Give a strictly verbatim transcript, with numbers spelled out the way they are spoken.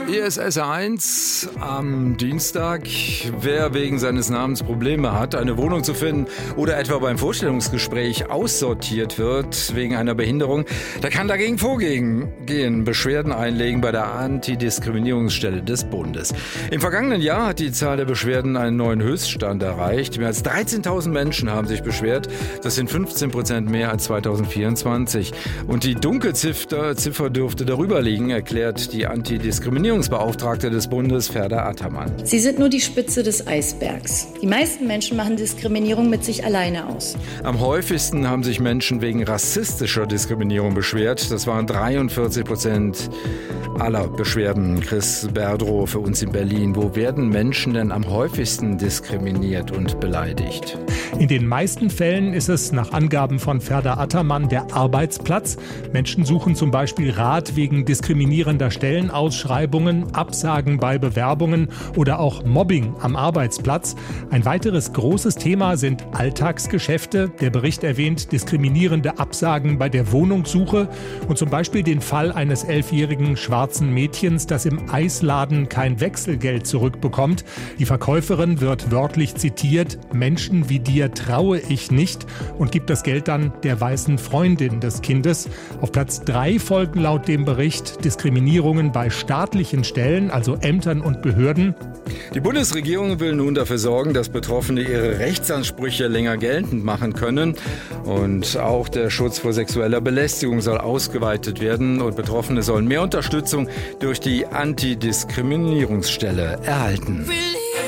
E S S eins am Dienstag. Wer wegen seines Namens Probleme hat, eine Wohnung zu finden oder etwa beim Vorstellungsgespräch aussortiert wird wegen einer Behinderung, der kann dagegen vorgehen, gehen, Beschwerden einlegen bei der Antidiskriminierungsstelle des Bundes. Im vergangenen Jahr hat die Zahl der Beschwerden einen neuen Höchststand erreicht. Mehr als dreizehntausend Menschen haben sich beschwert. Das sind fünfzehn Prozent mehr als zweitausendvierundzwanzig. Und die Dunkelziffer Ziffer dürfte darüber liegen, erklärt die Antidiskriminierungsstelle Beauftragte des Bundes, Ferda Ataman. Sie sind nur die Spitze des Eisbergs. Die meisten Menschen machen Diskriminierung mit sich alleine aus. Am häufigsten haben sich Menschen wegen rassistischer Diskriminierung beschwert. Das waren dreiundvierzig Prozent aller Beschwerden. Chris Berdrow für uns in Berlin. Wo werden Menschen denn am häufigsten diskriminiert und beleidigt? In den meisten Fällen ist es nach Angaben von Ferda Ataman der Arbeitsplatz. Menschen suchen zum Beispiel Rat wegen diskriminierender Stellenausschreibungen, Absagen bei Bewerbungen oder auch Mobbing am Arbeitsplatz. Ein weiteres großes Thema sind Alltagsgeschäfte. Der Bericht erwähnt diskriminierende Absagen bei der Wohnungssuche und zum Beispiel den Fall eines elfjährigen schwarzen Mädchens, das im Eisladen kein Wechselgeld zurückbekommt. Die Verkäuferin wird wörtlich zitiert: Menschen wie dir traue ich nicht, und gibt das Geld dann der weißen Freundin des Kindes. Auf Platz drei folgen laut dem Bericht Diskriminierungen bei staatlichen Stellen, also Ämtern und Behörden. Die Bundesregierung will nun dafür sorgen, dass Betroffene ihre Rechtsansprüche länger geltend machen können. Und auch der Schutz vor sexueller Belästigung soll ausgeweitet werden. Und Betroffene sollen mehr Unterstützung durch die Antidiskriminierungsstelle erhalten.